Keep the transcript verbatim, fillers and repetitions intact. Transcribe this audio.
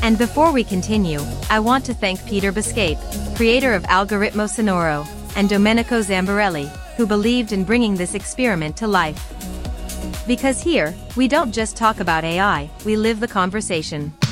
And before we continue, I want to thank Peter Biscape, creator of Algoritmo Sonoro, and Domenico Zambarelli, who believed in bringing this experiment to life. Because here, we don't just talk about A I, we live the conversation.